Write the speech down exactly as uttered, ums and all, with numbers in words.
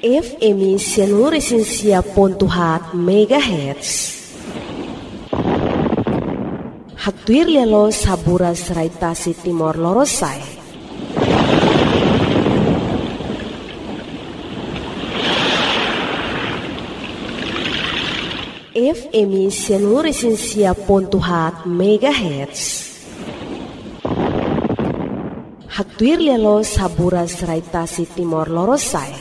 F M seluruh esensia pontuhat megahertz. Haktuir lelo sabura seraitasi timor lorosai. F M seluruh esensia pontuhat megahertz. Haktuir lelo sabura seraitasi timor lorosai.